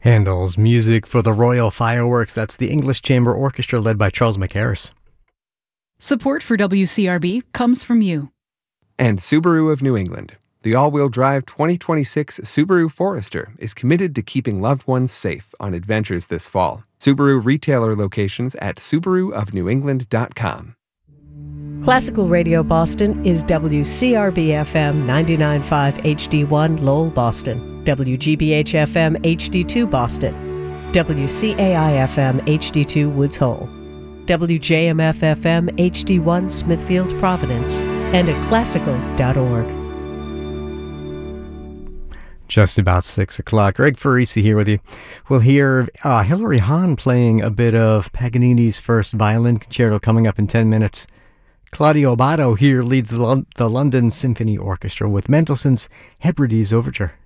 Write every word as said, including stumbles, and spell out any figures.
Handel's music for the Royal Fireworks. That's the English Chamber Orchestra led by Charles McHarris. Support for W C R B comes from you. And Subaru of New England. The all-wheel drive twenty twenty-six Subaru Forester is committed to keeping loved ones safe on adventures this fall. Subaru retailer locations at subaru of new england dot com. Classical Radio Boston is W C R B F M ninety-nine point five H D one Lowell, Boston, W G B H F M H D two Boston, W C A I F M H D two Woods Hole, W J M F F M H D one Smithfield, Providence, and at classical dot org. Just about six o'clock. Greg Farisi here with you. We'll hear uh, Hilary Hahn playing a bit of Paganini's First Violin Concerto coming up in ten minutes. Claudio Abbado here leads the, Lon- the London Symphony Orchestra with Mendelssohn's Hebrides Overture.